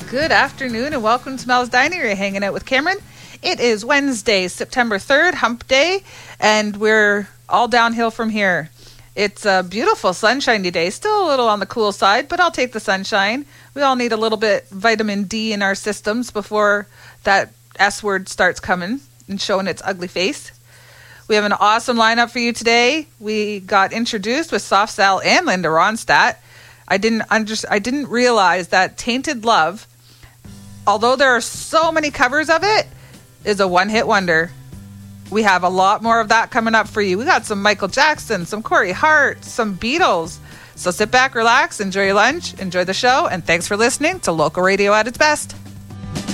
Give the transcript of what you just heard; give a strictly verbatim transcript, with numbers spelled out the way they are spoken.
Good afternoon and welcome to Mel's Diner. You're hanging out with Cameron. It is Wednesday, September third, hump day, and we're all downhill from here. It's a beautiful sunshiny day, still a little on the cool side, but I'll take the sunshine. We all need a little bit vitamin D in our systems before that S word starts coming and showing its ugly face. We have an awesome lineup for you today. We got introduced with Soft Cell and Linda Ronstadt. I didn't under, I didn't realize that Tainted Love, although there are so many covers of it, is a one-hit wonder. We have a lot more of that coming up for you. We got some Michael Jackson, some Corey Hart, some Beatles. So sit back, relax, enjoy your lunch, enjoy the show, and thanks for listening to Local Radio at its best.